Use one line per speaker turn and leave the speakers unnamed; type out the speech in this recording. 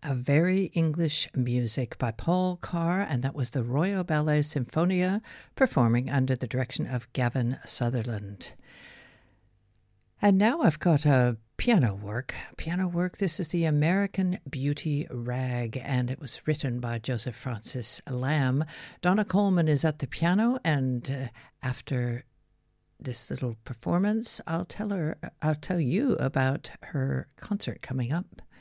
A very English music by Paul Carr, and that was the Royal Ballet Sinfonia performing under the direction of Gavin Sutherland. And now I've got a piano work. This is the American Beauty Rag, and it was written by Joseph Francis Lamb. Donna Coleman is at the piano, and after this little performance, I'll tell you about her concert coming up.